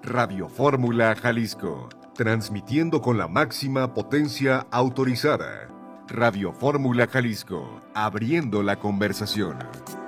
Radio Fórmula Jalisco, transmitiendo con la máxima potencia autorizada. Radio Fórmula Jalisco, abriendo la conversación.